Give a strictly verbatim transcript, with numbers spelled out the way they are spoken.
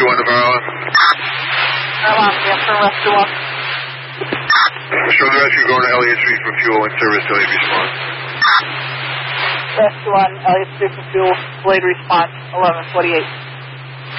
Rescue one, Navarro. Airlock, answer Rescue one. Show the rescue going to Elliott Street for fuel and service till you respond. Rescue one, Elliott Street for fuel, delayed response, eleven forty-eight.